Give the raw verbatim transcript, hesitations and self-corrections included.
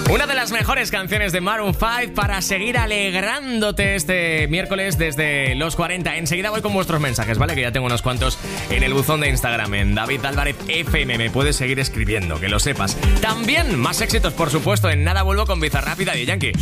Una de las mejores canciones de Maroon cinco para seguir alegrándote este miércoles desde los cuarenta. Enseguida voy con vuestros mensajes, ¿vale? Que ya tengo unos cuantos en el buzón de Instagram, en David Álvarez F M. Me puedes seguir escribiendo, que lo sepas. También más éxitos, por supuesto. En nada vuelvo con Bizarrap y Daddy Yankee.